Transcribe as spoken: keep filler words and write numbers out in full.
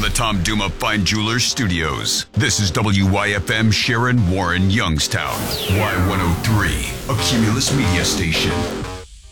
the Tom Duma Fine Jewelers Studios. This is W Y F M Sharon Warren Youngstown. Y one oh three, a Cumulus media station.